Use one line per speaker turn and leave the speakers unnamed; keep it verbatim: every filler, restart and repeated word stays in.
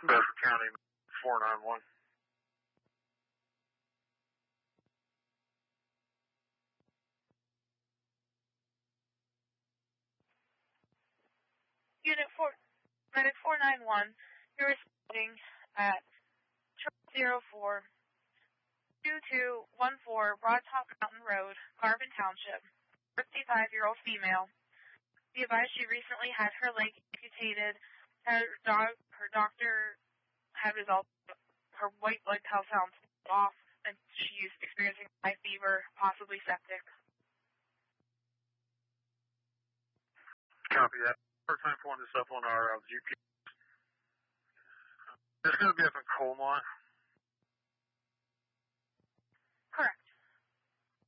Bedford County, four nine one.
Unit four, Medic four nine one, you're responding at zero four two two one four Broad Top Mountain Road, Garvin Township, fifty-five-year-old female. Be advised she recently had her leg amputated. Her, dog, her doctor had results her white blood cell counts off, and she's experiencing high fever, possibly septic.
Copy that. First time pulling this up on our uh, G P S. It's going to be up in Colmont.